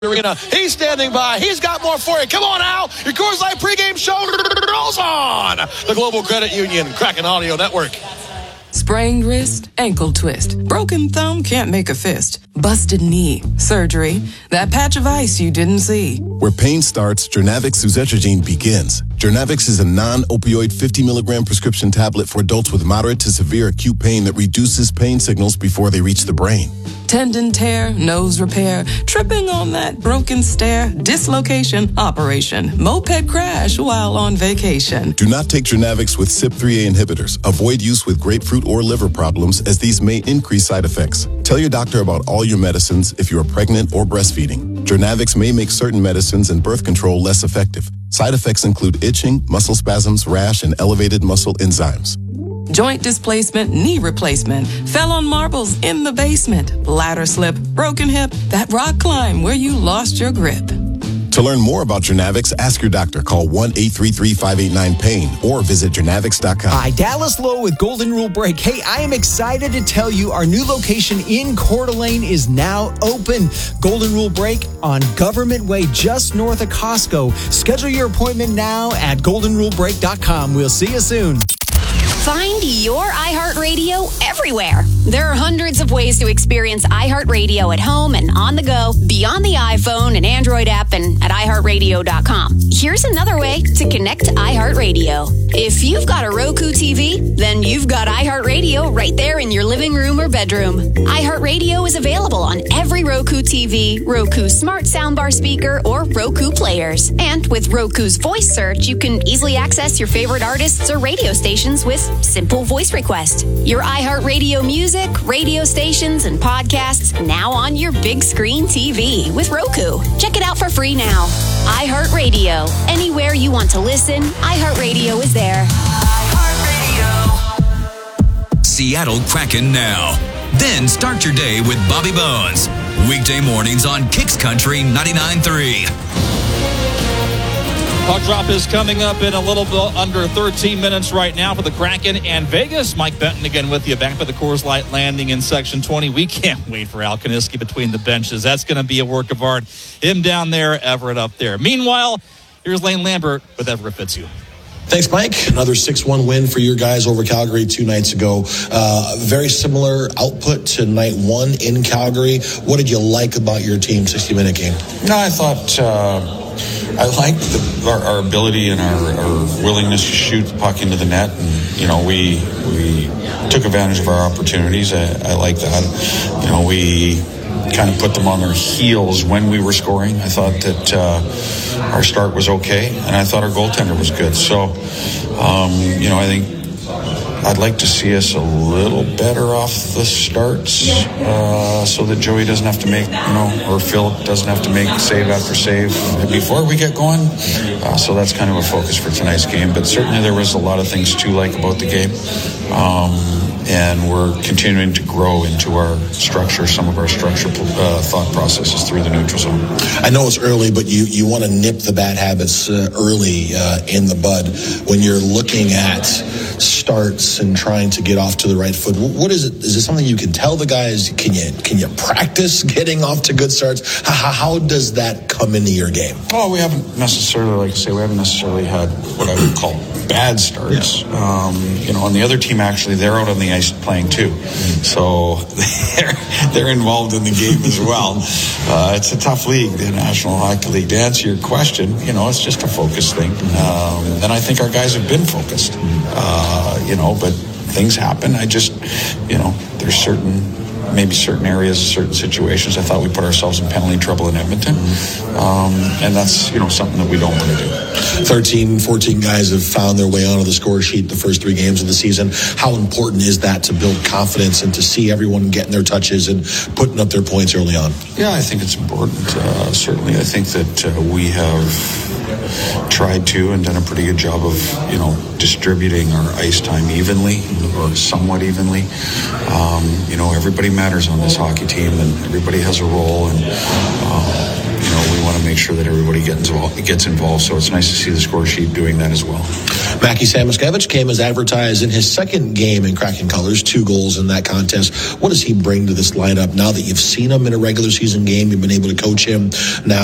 Arena. He's standing by. He's got more for you. Come on, Al. Your Coors Light pregame show rolls on. The Global Credit Union Kraken Audio Network. Sprained wrist, ankle twist, broken thumb, can't make a fist, busted knee, surgery, that patch of ice you didn't see. Where pain starts, Jernavix suzetrigine begins. Jernavix is a non-opioid 50 milligram prescription tablet for adults with moderate to severe acute pain that reduces pain signals before they reach the brain. Tendon tear, nose repair, tripping on that broken stair, dislocation, operation, moped crash while on vacation. Do not take Jernavix with CYP3A inhibitors. Avoid use with grapefruit or liver problems, as these may increase side effects. Tell your doctor about all your medicines if you are pregnant or breastfeeding. Jernavix may make certain medicines and birth control less effective. Side effects include itching, muscle spasms, rash, and elevated muscle enzymes. Joint displacement, knee replacement, fell on marbles in the basement, ladder slip, broken hip, that rock climb where you lost your grip. To learn more about Jernavix, ask your doctor. Call 1-833-589-PAIN or visit Jernavix.com. Hi, Dallas Lowe with Golden Rule Break. Hey, I am excited to tell you our new location in Coeur d'Alene is now open. Golden Rule Break on Government Way, just north of Costco. Schedule your appointment now at goldenrulebreak.com. We'll see you soon. Find your iHeartRadio everywhere. There are hundreds of ways to experience iHeartRadio at home and on the go, beyond the iPhone and Android app and at iHeartRadio.com. Here's another way to connect to iHeartRadio. If you've got a Roku TV, then you've got iHeartRadio right there in your living room or bedroom. iHeartRadio is available on every Roku TV, Roku Smart Soundbar speaker, or Roku players. And with Roku's voice search, you can easily access your favorite artists or radio stations with simple voice request. Your iHeartRadio music, radio stations, and podcasts now on your big screen TV with Roku. Check it out for free now. iHeartRadio. Anywhere you want to listen, iHeartRadio is there. iHeartRadio. Seattle Kraken now. Then start your day with Bobby Bones. Weekday mornings on Kicks Country 99.3. Puck drop is coming up in a little bit under 13 minutes right now for the Kraken and Vegas. Mike Benton again with you back by the Coors Light Landing in Section 20. We can't wait for Al Kaniski between the benches. That's going to be a work of art. Him down there, Everett up there. Meanwhile, here's Lane Lambert with Everett Fitzhugh. Thanks, Mike. Another 6-1 win for your guys over Calgary 2 nights ago. Very similar output to night one in Calgary. What did you like about your team 60-minute game? No, I thought I liked our ability and our willingness to shoot the puck into the net. And, you know, we took advantage of our opportunities. I like that. You know, we kind of put them on their heels when we were scoring. I thought that our start was okay, and I thought our goaltender was good. So, you know, I think I'd like to see us a little better off the starts so that Joey doesn't have to make, you know, or Philip doesn't have to make save after save before we get going. So that's kind of a focus for tonight's game. But certainly there was a lot of things to like about the game. And we're continuing to grow into our structure, some of our structure thought processes through the neutral zone. I know it's early, but you want to nip the bad habits early in the bud. When you're looking at starts and trying to get off to the right foot, what is it? Is it something you can tell the guys? Can you practice getting off to good starts? How does that come into your game? Oh, we haven't necessarily, like I say, we haven't necessarily had what I would call bad starts. Yeah. You know, on the other team, actually, they're out on the ice playing too, so they're involved in the game as well. It's a tough league, the National Hockey League. To answer your question, you know, it's just a focus thing, and I think our guys have been focused. You know, but things happen. I just, you know, there's certain areas, certain situations. I thought we put ourselves in penalty trouble in Edmonton. And that's, you know, something that we don't want to do. 13, 14 guys have found their way onto the score sheet the first 3 games of the season. How important is that to build confidence and to see everyone getting their touches and putting up their points early on? Yeah, I think it's important. Certainly, I think that we have tried to and done a pretty good job of, you know, distributing our ice time evenly or somewhat evenly. You know, everybody matters on this hockey team and everybody has a role, and you know, we want to make sure that everybody gets involved. So it's nice to see the score sheet doing that as well. Mackie Samoskevich came as advertised in his second game in Kraken colors, 2 goals in that contest. What does he bring to this lineup now that you've seen him in a regular season game? You've been able to coach him now.